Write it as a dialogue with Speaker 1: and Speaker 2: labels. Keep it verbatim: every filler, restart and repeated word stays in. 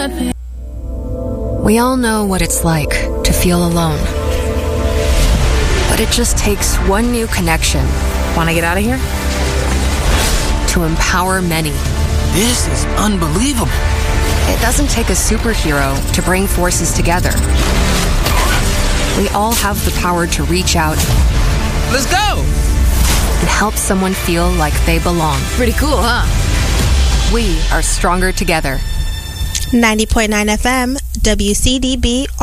Speaker 1: We all know what it's like to feel alone. But it just takes one new connection.
Speaker 2: Want to get out of here?
Speaker 1: To empower many.
Speaker 3: This is unbelievable.
Speaker 1: It doesn't take a superhero to bring forces together. We all have the power to reach out.
Speaker 3: Let's go!
Speaker 1: And help someone feel like they belong.
Speaker 2: Pretty cool, huh?
Speaker 1: We are stronger together.
Speaker 4: ninety point nine F M, W C D B